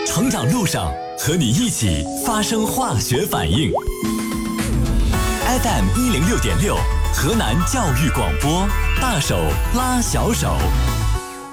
成长路上和你一起发生化学反应。FM 106.6，河南教育广播，大手拉小手。